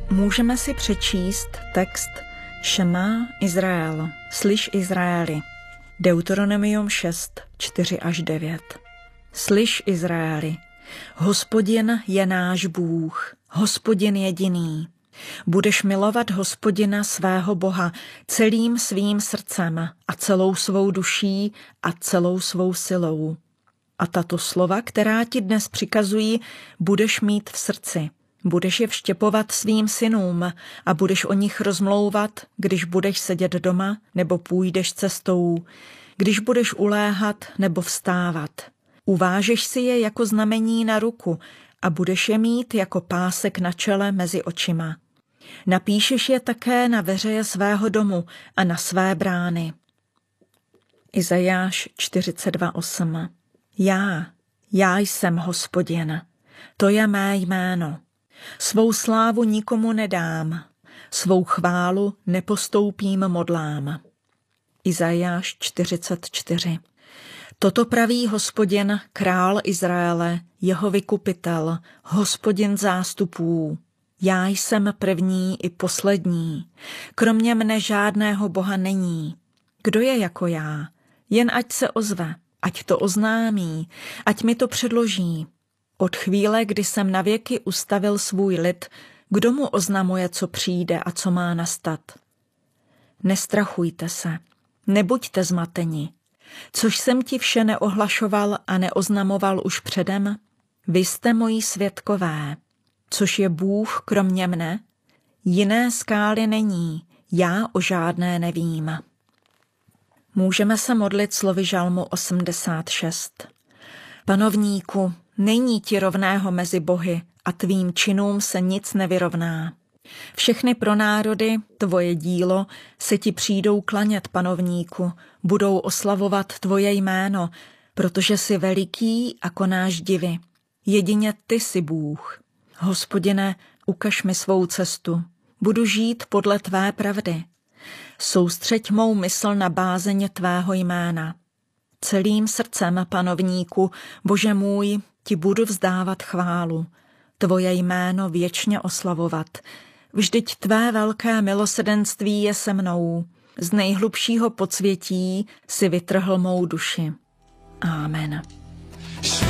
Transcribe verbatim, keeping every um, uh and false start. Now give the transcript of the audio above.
Můžeme si přečíst text Šema Izrael, slyš Izraeli, Deuteronomium šest, čtyři až devět. Slyš Izraeli, Hospodin je náš Bůh, Hospodin jediný. Budeš milovat Hospodina svého Boha celým svým srdcem a celou svou duší a celou svou silou. A tato slova, která ti dnes přikazují, budeš mít v srdci. Budeš je vštěpovat svým synům a budeš o nich rozmlouvat, když budeš sedět doma nebo půjdeš cestou, když budeš uléhat nebo vstávat. Uvážeš si je jako znamení na ruku a budeš je mít jako pásek na čele mezi očima. Napíšeš je také na veřeje svého domu a na své brány. Izajáš čtyřicet dva osm. Já, já jsem Hospodin, to je mé jméno. Svou slávu nikomu nedám, svou chválu nepostoupím modlám. Izajáš čtyřicet čtyři. Toto praví Hospodin, král Izraele, jeho vykupitel, Hospodin zástupů. Já jsem první i poslední, kromě mne žádného boha není. Kdo je jako já? Jen ať se ozve, ať to oznámí, ať mi to předloží. Od chvíle, kdy jsem navěky ustavil svůj lid, kdo mu oznamuje, co přijde a co má nastat? Nestrachujte se, nebuďte zmateni. Což jsem ti vše neohlašoval a neoznamoval už předem? Vy jste moji svědkové. Což je Bůh kromě mne? Jiné skály není, já o žádné nevím. Můžeme se modlit slovy žalmu osmdesát šest. Panovníku, není ti rovného mezi bohy a tvým činům se nic nevyrovná. Všechny pronárody, tvoje dílo, se ti přijdou klanět, panovníku, budou oslavovat tvoje jméno, protože jsi veliký a konáš divy. Jedině ty jsi Bůh. Hospodine, ukaž mi svou cestu. Budu žít podle tvé pravdy. Soustřeď mou mysl na bázeň tvého jména. Celým srdcem, panovníku, Bože můj, ti budu vzdávat chválu. Tvoje jméno věčně oslavovat. Vždyť tvé velké milosrdenství je se mnou. Z nejhlubšího podsvětí si vytrhl mou duši. Amen.